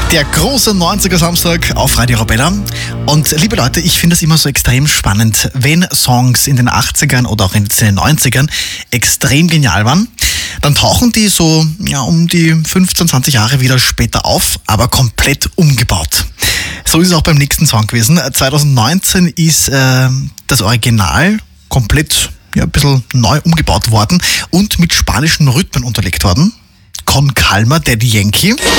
Der große 90er Samstag auf Radio Arabella. Und liebe Leute, ich finde es immer so extrem spannend, wenn Songs in den 80ern oder auch in den 90ern extrem genial waren, dann tauchen die so um die 15, 20 Jahre wieder später auf, aber komplett umgebaut. So ist es auch beim nächsten Song gewesen. 2019 ist das Original komplett ein bisschen neu umgebaut worden und mit spanischen Rhythmen unterlegt worden. Con Calma, Daddy Yankee.